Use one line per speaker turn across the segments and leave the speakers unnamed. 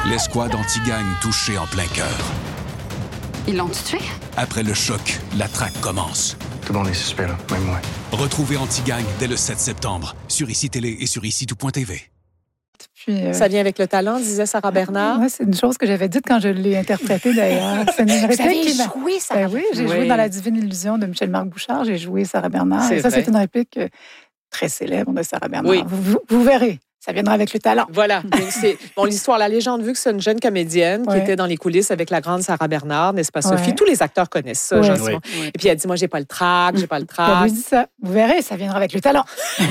L'escouade anti-gang touchée en plein cœur.
Ils l'ont tué?
Après le choc, la traque commence.
Tout le monde est suspect, là, même moi.
Retrouvez Anti-Gang dès le 7 septembre sur ICI Télé et sur ICI-tout.tv.
Puis,
ça vient avec le talent, disait Sarah Bernard.
Oui, c'est une chose que j'avais dite quand je l'ai interprétée, d'ailleurs. C'est une
Vous avez joué, Sarah?
Oui, j'ai joué dans La Divine Illusion de Michel-Marc Bouchard. J'ai joué Sarah Bernard.
C'est
et ça,
vrai.
c'est une réplique très célèbre de Sarah Bernard.
Oui.
Vous verrez. Ça viendra avec le talent.
Voilà. Bon, l'histoire, la légende veut que c'est une jeune comédienne qui
Ouais.
était dans les coulisses avec la grande Sarah Bernard, n'est-ce pas, Sophie?
Ouais.
Tous les acteurs connaissent ça,
Ouais.
gentiment.
Ouais.
Et puis, elle dit, moi, j'ai pas le trac, j'ai pas le
Elle
trac.
lui dit ça. Vous verrez, ça viendra avec le talent.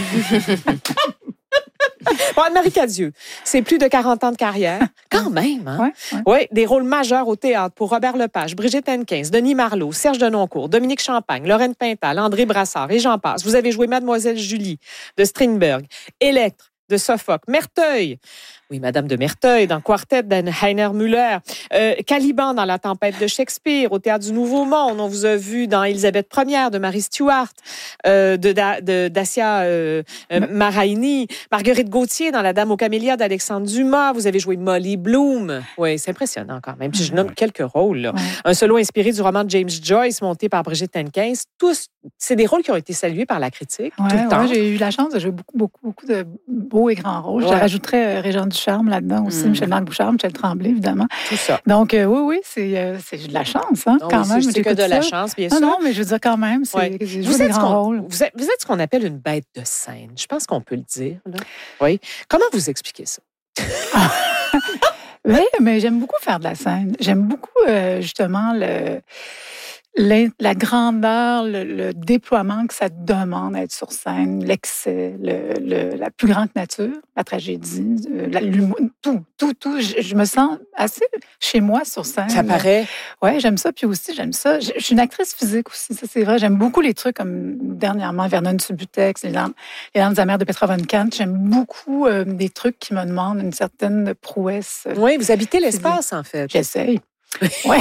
Bon, Anne-Marie Cadieux, c'est plus de 40 ans de carrière. Quand même, hein?
Ouais.
Oui, des rôles majeurs au théâtre pour Robert Lepage, Brigitte Henquin, Denis Marleau, Serge Denoncourt, Dominique Champagne, Lorraine Pintal, André Brassard et j'en passe. Vous avez joué Mademoiselle Julie de Strindberg, Électre de Sophocle, Merteuil, oui, Madame de Merteuil, dans Quartet d'Heiner Müller, Caliban dans La Tempête de Shakespeare, au Théâtre du Nouveau Monde. On vous a vu dans Élisabeth Ier de Marie Stuart, de Dacia Maraini, Marguerite Gauthier dans La Dame aux camélias d'Alexandre Dumas. Vous avez joué Molly Bloom. Oui, c'est impressionnant quand même. Puis je nomme quelques rôles. Là.
Ouais.
Un solo inspiré du roman de James Joyce, monté par Brigitte Henquin. Tous, c'est des rôles qui ont été salués par la critique tout le temps.
J'ai eu la chance de jouer beaucoup de beaux et grands rôles.
Ouais.
Je rajouterais Régent Ducharme là-dedans aussi, Michel-Marc Bouchard, Michel Tremblay, évidemment.
Tout ça.
Donc, oui, c'est de la chance, hein,
Non,
quand
oui,
même.
c'est que
J'écoute
de la
ça.
chance, bien sûr.
Non, mais je veux dire quand même,
Ouais.
j'ai joué des grands rôles.
Vous êtes ce qu'on appelle une bête de scène. Je pense qu'on peut le dire. Là. Oui. Comment vous expliquez ça?
Oui, mais j'aime beaucoup faire de la scène. J'aime beaucoup, justement, la grandeur, le déploiement que ça demande d'être sur scène, l'excès, la plus grande nature, la tragédie, l'humour, tout. Je me sens assez chez moi sur scène.
Ça paraît.
Oui, j'aime ça. Puis aussi, j'aime ça. Je suis une actrice physique aussi, ça c'est vrai. J'aime beaucoup les trucs comme dernièrement Vernon Subutex, les Landes amères de Petra von Kant. J'aime beaucoup des trucs qui me demandent une certaine prouesse.
Oui, vous habitez l'espace, en fait.
J'essaye. Oui.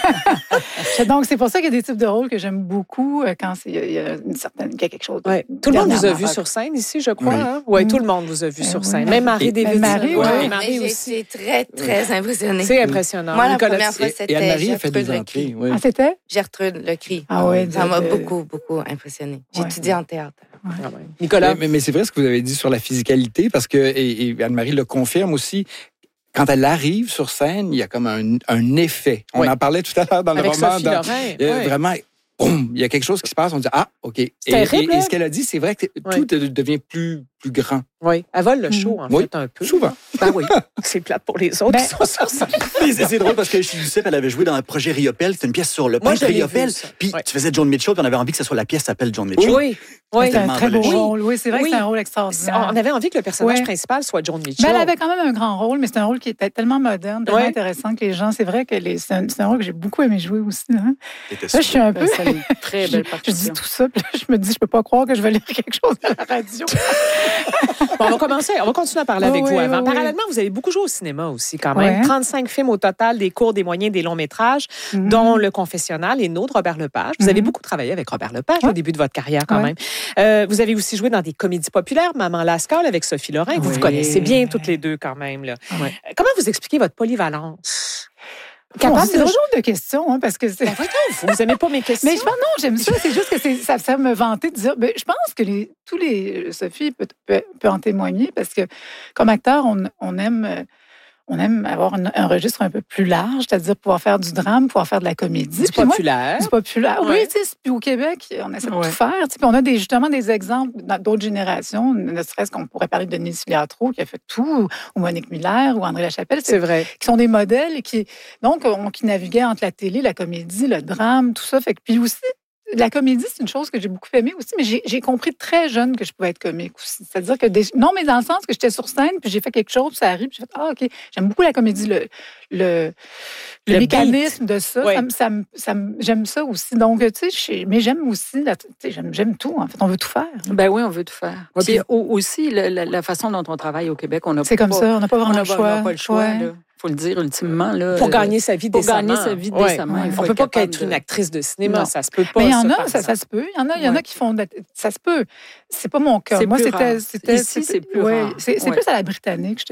Donc, c'est pour ça qu'il y a des types de rôles que j'aime beaucoup quand il y a quelque chose.
Ouais. Tout le monde vous a vu
dernièrement.
sur scène ici, je crois.
Oui.
Hein? Oui, tout le monde vous a vu sur scène.
oui.
Même Marie
Et
Davidson.
Marie,
Ouais,
oui.
Marie
J'ai
aussi.
été très, très impressionnée.
C'est impressionnant.
Moi, la
Nicolas,
première fois,
Et
c'était
Anne-Marie a fait
Gertrude
des
Le
entrées.
Cri.
Oui.
Ah, c'était?
Gertrude Le Cri.
Ah oui.
Ça m'a beaucoup impressionnée. J'ai
Ouais.
étudié en théâtre.
Ah ouais. Nicolas.
Mais c'est vrai ce que vous avez dit sur la physicalité, parce que, et Anne-Marie le confirme aussi, quand elle arrive sur scène, il y a comme un effet. On
Oui.
en parlait tout à l'heure dans le
Avec
roman.
Sophie Lorrain. Ouais.
Vraiment, boum, il y a quelque chose qui se passe, on dit, ah, OK.
terrible,
Et
hein?
ce qu'elle a dit, c'est vrai que tout devient plus grand.
Oui, elle vole le show, en
Oui,
fait, un peu.
souvent.
Ben oui. C'est plate pour les autres
Ben-
qui sont sur scène.
C'est drôle parce que chez Duceppe, elle avait joué dans un projet Riopelle. C'était une pièce sur le
Moi,
peintre
je l'ai
Riopelle.
vu, ça.
Puis
Ouais.
tu faisais John Mitchell, puis on avait envie que ce soit la pièce s'appelle John Mitchell.
Oui. Oui.
C'est un
tellement
très beau
emballé.
rôle. Oui, c'est vrai
Oui.
que c'est un rôle extraordinaire.
On avait envie que le personnage
Ouais.
principal soit Joan Mitchell.
Mais elle avait quand même un grand rôle, mais c'est un rôle qui était tellement moderne, tellement
Ouais.
intéressant que les gens. C'est vrai que c'est un rôle que j'ai beaucoup aimé jouer aussi. Hein.
C'était
Là, je suis un peu.
C'est une très belle
Je
partition.
dis tout ça, puis là, je me dis, je peux pas croire que je vais lire quelque chose à la radio.
Bon, on va continuer à parler avec
Oui,
vous
oui,
avant.
oui.
Parallèlement, vous avez beaucoup joué au cinéma aussi, quand même.
Ouais.
35 films au total, des courts, des moyens, des longs métrages, dont Le Confessionnal et Nôtre, Robert Lepage. Vous avez beaucoup travaillé avec Robert Lepage au début de votre carrière, quand
Ouais.
même. Vous avez aussi joué dans des comédies populaires, Maman Lascaux avec Sophie Lorrain. Vous
Oui.
vous connaissez bien toutes les deux, quand même. Là.
Ouais.
Comment vous expliquez votre polyvalence?
C'est drôle de questions, hein, parce que c'est.
Vous n'aimez pas mes questions?
Mais je pense, non, j'aime ça. C'est juste que ça me vantait de dire. Je pense que tous les. Sophie peut en témoigner, parce que comme acteur, on aime avoir un registre un peu plus large, c'est-à-dire pouvoir faire du drame, pouvoir faire de la comédie.
Du
Puis moi,
populaire.
du populaire.
Ouais.
Oui, tu sais, puis au Québec, on essaie de tout faire. Tu sais, puis on a justement des exemples dans d'autres générations, ne serait-ce qu'on pourrait parler de Denise Filiatro, qui a fait tout, ou Monique Miller, ou André Lachapelle.
C'est vrai.
Qui sont des modèles et qui naviguaient entre la télé, la comédie, le drame, tout ça. Fait que, puis aussi, la comédie, c'est une chose que j'ai beaucoup aimée aussi, mais j'ai compris très jeune que je pouvais être comique aussi. C'est-à-dire que, non, mais dans le sens que j'étais sur scène, puis j'ai fait quelque chose, puis ça arrive, puis j'ai fait, OK, j'aime beaucoup la comédie, le mécanisme de ça,
Ouais.
j'aime ça aussi. Donc, tu sais, mais j'aime aussi, j'aime tout, en fait, on veut tout faire.
Ben oui, on veut tout faire.
Ouais,
Puis
puis-
aussi, la façon dont on travaille au Québec, on n'a
C'est comme ça, on n'a pas vraiment
on
le
n'a
choix.
pas le choix.
Ouais.
Il faut le dire ultimement. Là,
Pour gagner sa vie
pour
décemment.
gagner sa vie
Ouais.
décemment, il faut
On peut
être
pas
capable
qu'être une
de-
actrice de cinéma,
Non.
ça se peut pas.
Mais il y en a,
par
ça
exemple.
se peut. Il y en a qui font. Ça se peut. C'est pas mon cas.
C'est
Moi,
plus
c'était.
rare. Ici, c'est plus
ouais,
rare.
c'est
Ouais.
plus à la britannique, je